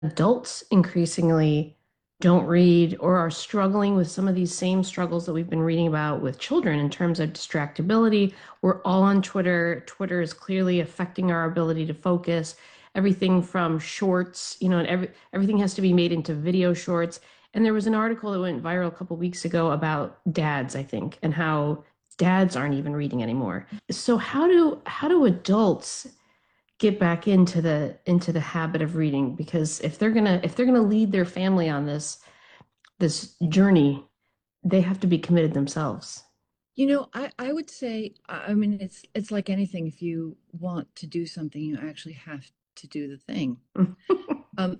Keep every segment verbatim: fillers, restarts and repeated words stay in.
adults increasingly don't read or are struggling with some of these same struggles that we've been reading about with children in terms of distractibility. We're all on Twitter. Twitter is clearly affecting our ability to focus. Everything from shorts, you know, and every, everything has to be made into video shorts. And there was an article that went viral a couple weeks ago about dads, I think, and how dads aren't even reading anymore. So how do how do adults get back into the into the habit of reading? Because if they're gonna if they're gonna lead their family on this this journey, they have to be committed themselves. You know, I, I would say, I I mean, it's it's like anything. If you want to do something, you actually have to do the thing. Um,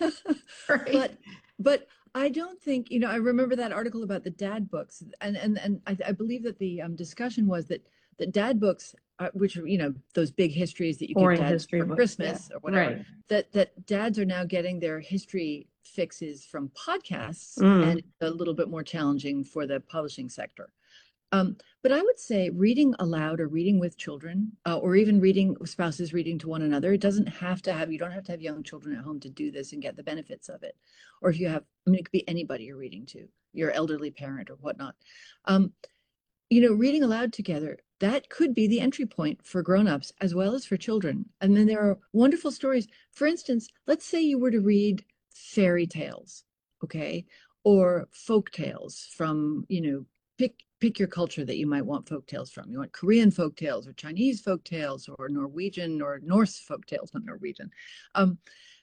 Right. but but I don't think, you know, I remember that article about the dad books, and and and I, I believe that the um, discussion was that that dad books, uh, which are, you know, those big histories that you give Boring dads history for books. Yeah. Christmas or whatever, Right. that that dads are now getting their history fixes from podcasts, and Mm. it's a little bit more challenging for the publishing sector. Um, but I would say reading aloud or reading with children, uh, or even reading spouses reading to one another, it doesn't have to have, you don't have to have young children at home to do this and get the benefits of it. Or if you have, I mean, it could be anybody you're reading to, your elderly parent or whatnot. Um, you know, reading aloud together, that could be the entry point for grown-ups as well as for children. And then there are wonderful stories. For instance, let's say you were to read fairy tales, okay, or folk tales from, you know, pick pick your culture that you might want folk tales from. You want Korean folk tales or Chinese folk tales or Norwegian or Norse folk tales, not Norwegian. Um,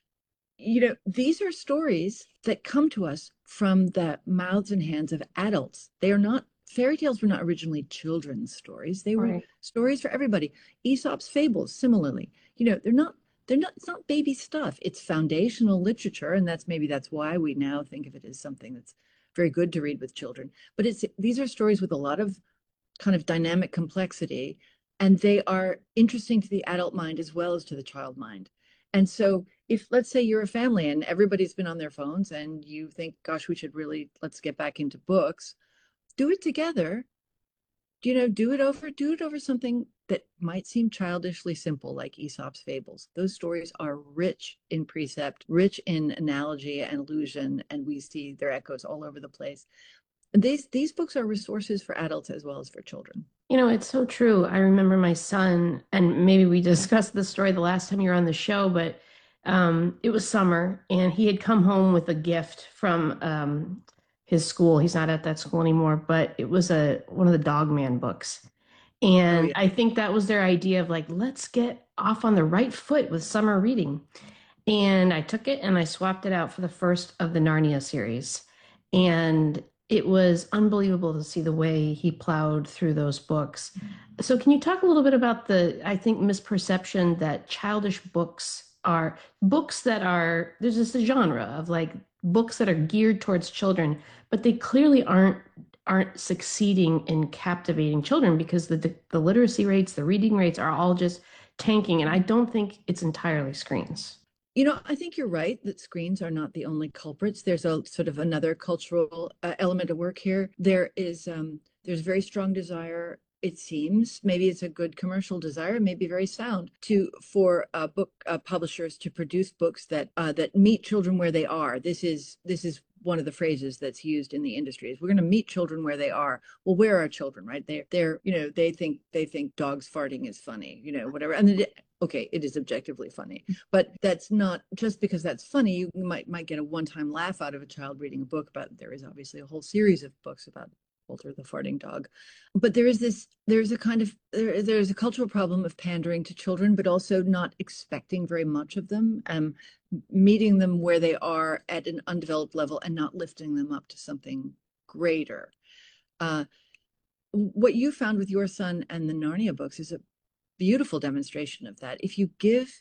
you know, these are stories that come to us from the mouths and hands of adults. They are not, fairy tales were not originally children's stories. They were Right. stories for everybody. Aesop's fables, similarly, you know, they're not, they're not, it's not baby stuff. It's foundational literature. And that's maybe that's why we now think of it as something that's very good to read with children. But it's, these are stories with a lot of kind of dynamic complexity, and they are interesting to the adult mind as well as to the child mind. And so if let's say you're a family and everybody's been on their phones and you think, gosh, we should really let's get back into books, do it together. You know, do it over, do it over something that might seem childishly simple, like Aesop's fables. Those stories are rich in precept, rich in analogy and allusion, and we see their echoes all over the place. These these books are resources for adults as well as for children. You know, it's so true. I remember my son, and maybe we discussed this story the last time you were on the show, but um, it was summer, and he had come home with a gift from um, his school. He's not at that school anymore, but it was a one of the Dog Man books. Oh And yeah. I think that was their idea of like, let's get off on the right foot with summer reading. And I took it and I swapped it out for the first of the Narnia series. And it was unbelievable to see the way he plowed through those books. So, can you talk a little bit about the, I think, misperception that childish books are books that are, there's this genre of like books that are geared towards children, but they clearly aren't aren't succeeding in captivating children because the the literacy rates, the reading rates are all just tanking. And I don't think it's entirely screens. You know, I think you're right that screens are not the only culprits. There's a sort of another cultural uh, element of work here. There is um, there's very strong desire. It seems maybe it's a good commercial desire, maybe very sound to for uh, book uh, publishers to produce books that uh, that meet children where they are. This is this is one of the phrases that's used in the industry is we're going to meet children where they are. Well, where are children, right? They're they're you know they think they think dogs farting is funny, you know, whatever. And it, okay, it is objectively funny, but that's not just because that's funny. You might might get a one-time laugh out of a child reading a book about. There is obviously a whole series of books about Walter the farting dog, but there is this. There's a kind of there, there's a cultural problem of pandering to children, but also not expecting very much of them, um, meeting them where they are at an undeveloped level and not lifting them up to something greater. Uh, what you found with your son and the Narnia books is a beautiful demonstration of that. If you give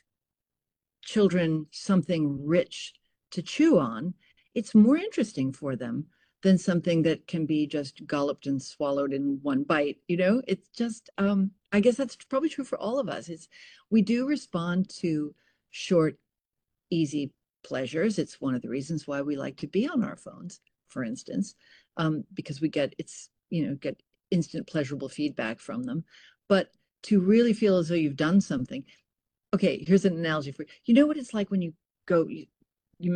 children something rich to chew on, it's more interesting for them than something that can be just gulped and swallowed in one bite. You know, it's just, um, I guess that's probably true for all of us. It's, we do respond to short, easy pleasures. It's one of the reasons why we like to be on our phones, for instance, um, because we get, it's, you know, get instant pleasurable feedback from them. But to really feel as though you've done something, okay, here's an analogy for you. You know what it's like when you go, you,